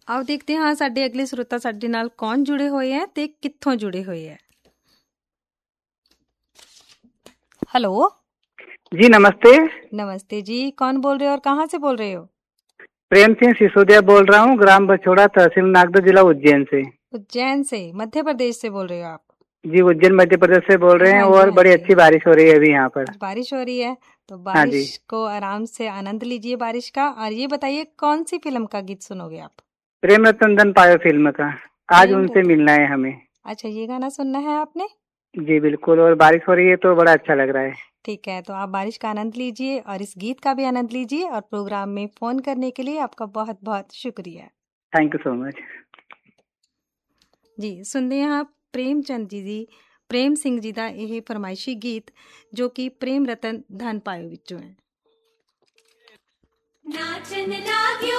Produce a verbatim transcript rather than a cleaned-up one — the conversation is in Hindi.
ਆਓ ਦੇਖਦੇ ਹਾਂ ਸਾਡੇ ਅਗਲੇ ਸਰੋਤਾ ਸਾਡੇ ਨਾਲ ਕੌਣ ਜੁੜੇ ਹੋਏ ਹੈ ਤੇ ਕਿੱਥੋਂ ਜੁੜੇ ਹੋਏ ਹੈ। हेलो जी नमस्ते। नमस्ते जी, कौन बोल रहे हो और कहाँ से बोल रहे हो? प्रेम सिंह सिसोदिया बोल रहा हूँ, ग्राम बछोड़ा, तहसील नागदा, जिला उज्जैन से। उज्जैन से, मध्य प्रदेश से बोल रहे हो आप? जी उज्जैन मध्य प्रदेश से बोल रहे हैं। हाँ जी, और हाँ बड़ी जी। अच्छी बारिश हो रही है अभी यहाँ पर। बारिश हो रही है तो हाँ जी। बारिश को आराम से आनंद लीजिए बारिश का। और ये बताइए कौन सी फिल्म का गीत सुनोगे आप? प्रेम रतन धन पायो फिल्म का। आज प्रेम उनसे रतन। मिलना है हमें। अच्छा, ये गाना सुनना है आपने? जी बिल्कुल, और बारिश हो रही है तो बड़ा अच्छा लग रहा है। ठीक है, तो आप बारिश का आनंद लीजिए और इस गीत का भी आनंद लीजिए। और प्रोग्राम में फोन करने के लिए आपका बहुत बहुत शुक्रिया। थैंक यू सो मच जी। सुनते हैं आप प्रेमचंद जी ਦੀ ਪ੍ਰੇਮ ਸਿੰਘ ਜੀ ਦਾ ਇਹ ਫਰਮਾਇਸ਼ੀ ਗੀਤ ਜੋ ਕਿ ਪ੍ਰੇਮ ਰਤਨ ਧਨ ਪਾਇਓ ਵਿੱਚੋਂ ਹੈ। नाचन लागे